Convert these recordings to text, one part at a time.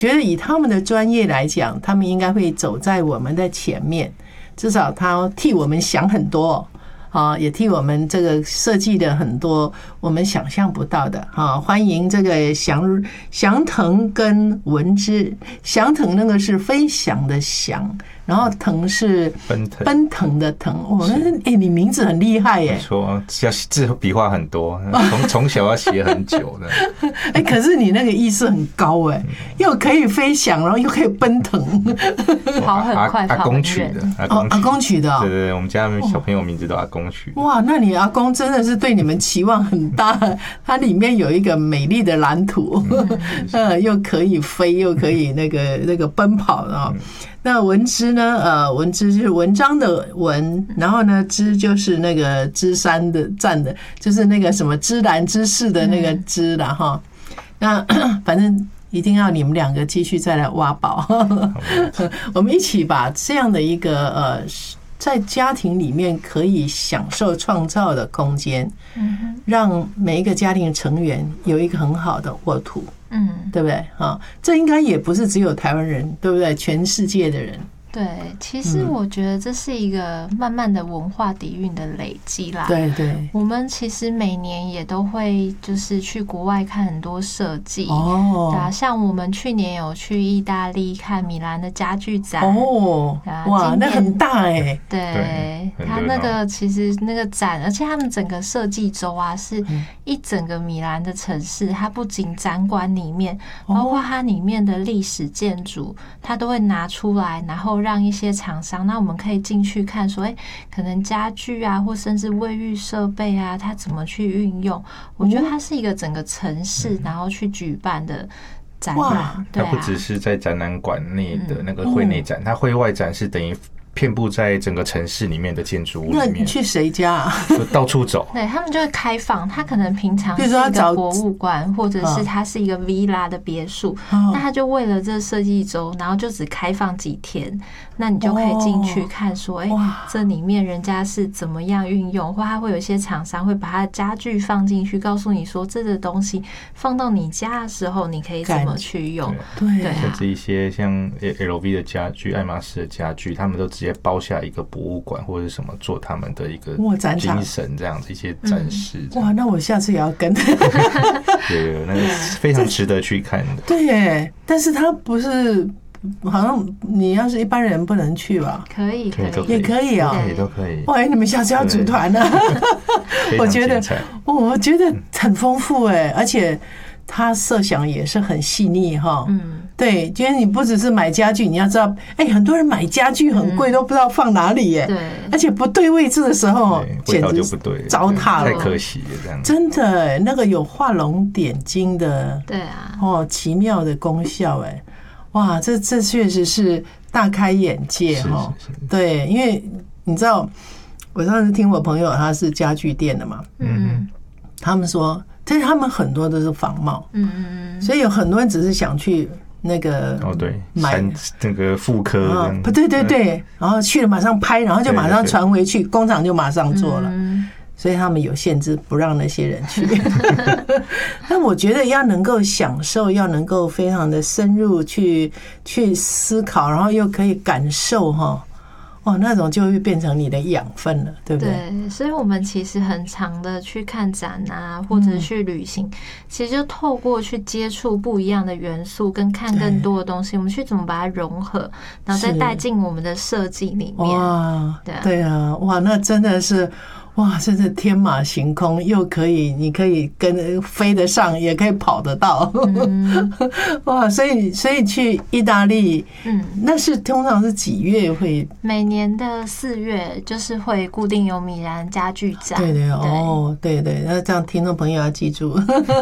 觉得以他们的专业来讲，他们应该会走在我们的前面，至少他替我们想很多。也替我们这个设计的很多我们想象不到的。欢迎这个翔腾跟文之。翔腾那个是飞翔的翔，然后腾是奔腾的腾。你名字很厉害耶！ 说要字笔画很多，从小要写很久的。 可是你那个意思很高哎，又可以飞翔，然后又可以奔腾， 跑很快， 阿公取的， 阿公取的。对对对，我们家小朋友名字都阿公。 哇，那你阿公真的是对你们期望很大，它里面有一个美丽的蓝图，又可以飞，又可以那个奔跑啊。那文之呢？文之就是文章的文，然后呢，之就是那个芝山的站的，就是那个什么芝兰芝士的那个芝啦哈。那反正一定要你们两个继续再来挖宝，我们一起把这样的一个在家庭里面可以享受创造的空间，让每一个家庭成员有一个很好的沃土，对不对？这应该也不是只有台湾人，对不对？全世界的人。 对，其实我觉得这是一个慢慢的文化底蕴的累积啦。 对对， 我们其实每年也都会就是去国外看很多设计对啊，像我们去年有去意大利看米兰的家具展哇，那很大哎。 对，他那个其实那个展，而且他们整个设计周啊，是一整个米兰的城市，它不仅展馆里面，包括它里面的历史建筑，它都会拿出来，然后让一些厂商，那我们可以进去看说，可能家具啊，或甚至卫浴设备啊，它怎么去运用？我觉得它是一个整个城市，然后去举办的展览。 它不只是在展览馆内的那个会内展，它会外展是等于遍布在整个城市里面的建筑物里面。 那你去谁家啊？ 就到处走。 对，他们就会开放，他可能平常是一个博物馆，或者是它是一个 villa 的别墅，那他就为了这设计周，然后就只开放几天，那你就可以进去看说，这里面人家是怎么样运用，或他会有一些厂商会把他的家具放进去，告诉你说这个东西放到你家的时候，你可以怎么去用。 对， 甚至一些像 LV 的家具、爱马仕的家具，他们都直接包下一个博物馆或者什么做他们的一个精神这样子一些展示。 哇，那我下次也要跟。 对，那个非常值得去看的。 对耶，但是他不是。好像你要是一般人不能去吧？ 可以， 也可以啊， 都可以。 哇，你们下次要组团啊！我觉得很丰富哎，而且他设想也是很细腻哈。对，因为你不只是买家具，你要知道，很多人买家具很贵，都不知道放哪里耶。 对， 而且不对位置的时候， 简直就不对， 糟蹋了， 太可惜了这样。 真的，那个有画龙点睛的， 对啊， 奇妙的功效哎。哇，这确实是大开眼界哈！对，因为你知道，我上次听我朋友他是家具店的嘛，他们说，其实他们很多都是仿冒，所以有很多人只是想去那个买那个复刻， 对，然后去了马上拍，然后就马上传回去，工厂就马上做了。所以他们有限制，不让那些人去。但我觉得要能够享受，要能够非常的深入去思考，然后又可以感受那种就会变成你的养分了，对不对？ 对，所以我们其实很常的去看展啊，或者去旅行，其实就透过去接触不一样的元素，跟看更多的东西，我们去怎么把它融合，然后再带进我们的设计里面。 哇，对啊，哇，那真的是。哇，真是天马行空，又可以，你可以跟飞得上，也可以跑得到。哇，所以去意大利，那是通常是几月会？ 每年的4月就是会固定有米兰家具展。 对，那这样听众朋友要记住。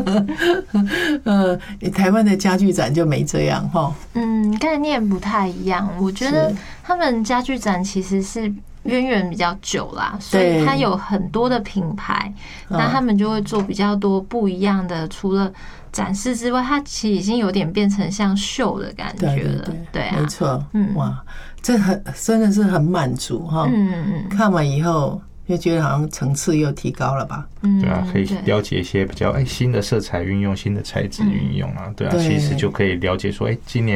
台湾的家具展就没这样哈。 概念不太一样，我觉得他们家具展其实是。渊源比较久啦，所以它有很多的品牌，那他们就会做比较多不一样的。除了展示之外，它其实已经有点变成像秀的感觉了。对啊， 没错。哇，这真的是很满足哈。看完以后就觉得好像层次又提高了吧？ 对啊，可以了解一些比较新的色彩运用、新的材质运用啊。对啊，其实就可以了解说，今年。